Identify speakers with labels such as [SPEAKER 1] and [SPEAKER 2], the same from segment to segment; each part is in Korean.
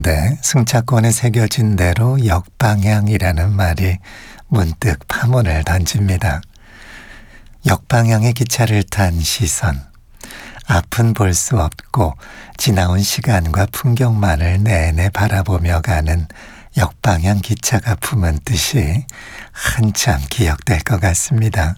[SPEAKER 1] 네, 승차권에 새겨진 대로 역방향이라는 말이 문득 파문을 던집니다. 역방향의 기차를 탄 시선, 앞은 볼 수 없고 지나온 시간과 풍경만을 내내 바라보며 가는 역방향 기차가 품은 뜻이 한참 기억될 것 같습니다.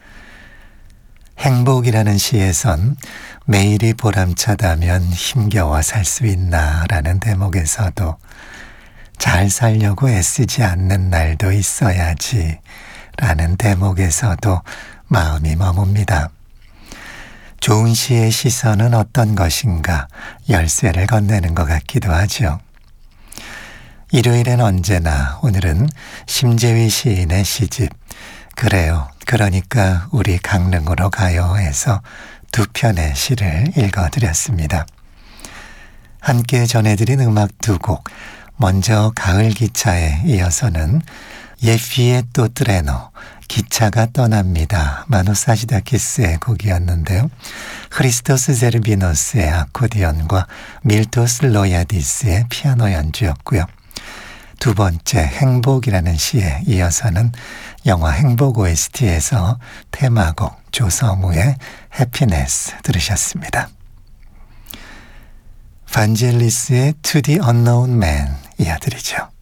[SPEAKER 1] 행복이라는 시에선 매일이 보람차다면 힘겨워 살 수 있나 라는 대목에서도 잘 살려고 애쓰지 않는 날도 있어야지 라는 대목에서도 마음이 머뭅니다. 좋은 시의 시선은 어떤 것인가 열쇠를 건네는 것 같기도 하죠. 일요일엔 언제나 오늘은 심재위 시인의 시집 그래요. 그러니까 우리 강릉으로 가요에서 두 편의 시를 읽어드렸습니다. 함께 전해드린 음악 두 곡, 먼저 가을 기차에 이어서는 예피의 또 트레노, 기차가 떠납니다. 마노사시다키스의 곡이었는데요. 크리스토스 제르비노스의 아코디언과 밀토스 로야디스의 피아노 연주였고요. 두 번째 행복이라는 시에 이어서는 영화 행복 OST에서 테마곡 조성우의 해피네스 들으셨습니다. 반젤리스의 To the Unknown Man 이어드리죠.